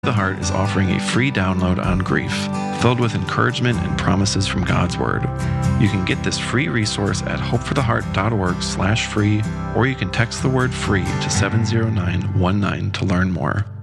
the Heart is offering a free download on grief, filled with encouragement and promises from God's Word. You can get this free resource at hopefortheheart.org/free, or you can text the word FREE to 70919 to learn more.